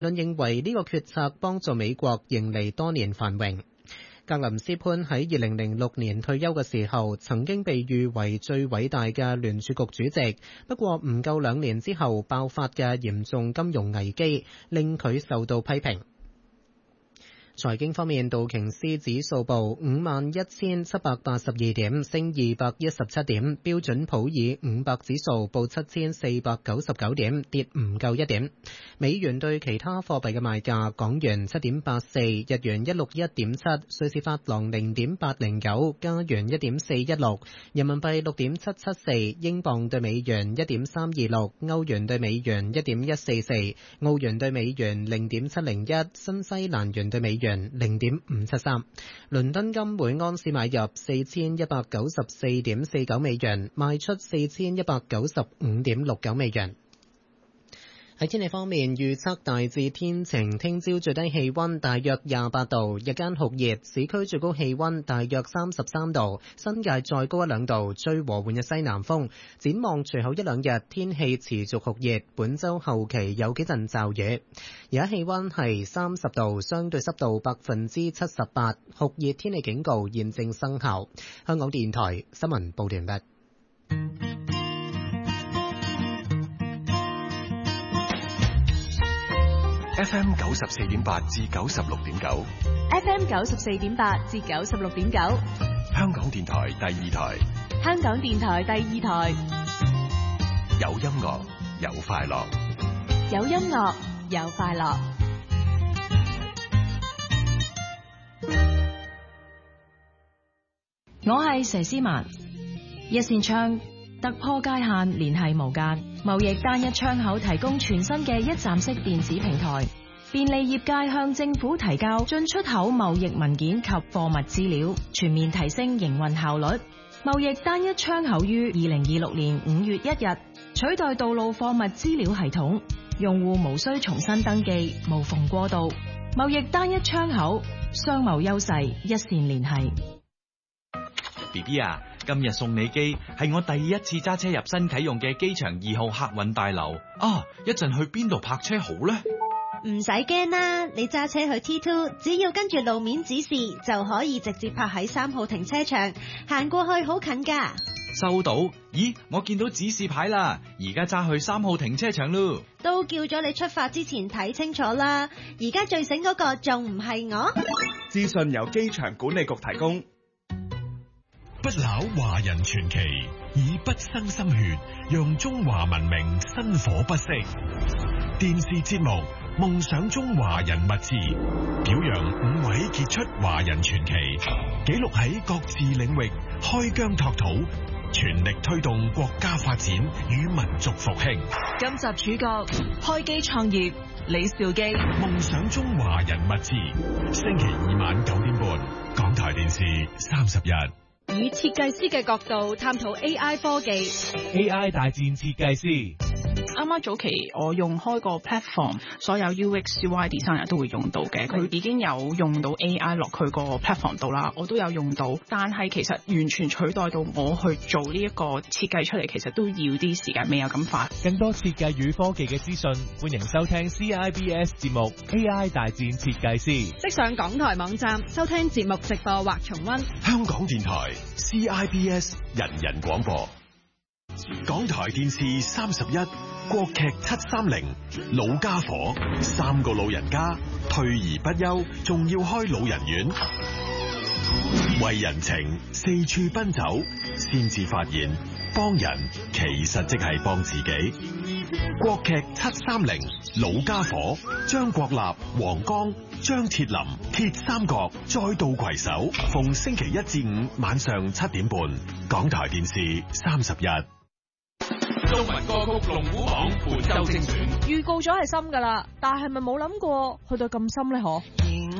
論認為呢個決策幫助美國迎嚟多年繁榮。格林斯潘喺2006年退休嘅時候，曾經被譽為最偉大嘅聯儲局主席。不過唔夠2年之後爆發嘅嚴重金融危機，令佢受到批評。財經方面，道瓊斯指數報51,782點，升217點；標準普爾500指數報7,499點，跌唔夠1點。美元對其他貨幣嘅賣價：港元7.84，日元161.7，瑞士法郎0.809，加元1.416，人民幣6.774，英鎊對美元1.326，歐元對美元1.144，澳元對美元0.701，新西蘭元對美元0.573，倫敦金每盎司買入4194.49美元，賣出4195.69美元。喺天氣方面，預測大致天晴，聽朝最低氣溫大約28度，日間酷熱，市區最高氣溫大約33度，新界再高1-2度，吹和緩嘅西南風。展望隨後1-2日，天氣持續酷熱，本週後期有幾陣驟雨。而家氣溫係30度，相對濕度78%，酷熱天氣警告現正生效。香港電台新聞報道完畢。 FM 94.8至96.9 ，FM 94.8至96.9， 香港電台第2台， 香港電台第2台， 有音樂，有快樂， 有音樂，有快樂。 我係佘詩曼，一線窗突破界限，聯繫無間，貿易單一窗口提供全新嘅一站式電子平台，便利業界向政府提交進出口貿易文件及貨物資料，全面提升營運效率。貿易單一窗口於2026年5月1日取代道路貨物資料系統，用戶無需重新登記，無縫過渡。貿易單一窗口，商貿優勢一線聯繫。 BB 啊，今日送你機係我第一次揸車入新啟用嘅機場2號客運大樓啊！一陣去邊度泊車好呢？ 唔使驚啦，你揸車去 T2，只要跟住路面指示就可以直接泊喺3號停車場，行過去好近噶。 收到？咦，我見到指示牌啦，而家揸去3號停車場咯。 都叫咗你出發之前睇清楚啦，而家最醒嗰個仲唔係我？ 資訊由機場管理局提供。 不朽華人傳奇，以不生心血，讓中華文明薪火不息。電視節目《夢想中華人物誌》，表揚5位傑出華人傳奇，記錄喺各自領域開疆拓土，全力推動國家發展與民族復興。 今集主角開機創業李兆基。 夢想中華人物誌，星期2晚9點半，港台電視31。 以設計師嘅角度探討 AI 科技。 AI 大戰設計師。 啱啱早期我用開個 platform， 所有 UX、UI designer 都會用到嘅。佢已經有用到 AI 落佢個 platform 度啦，我都有用到。但係其實完全取代到我去做呢一個設計出嚟，其實都要啲時間，未有咁快。 更多設計與科技嘅資訊，歡迎收聽 CIBS 節目 AI 大戰設計師。 即上港台網站收聽節目直播或重溫。 香港電台 CIBS 人人廣播。港台電視31。國劇730，老家伙，3個老人家退而不休，仲要開老人院，為人情四處奔走，先至發現幫人其實即係幫自己。國劇730，老家伙，張國立、黃剛、張鐵林，鐵三角再度攜手，逢星期1至5晚上7點半，港台電視31。 中文歌曲龍虎榜本周精選， 預告咗係深噶啦，但係咪冇諗過去到咁深呢？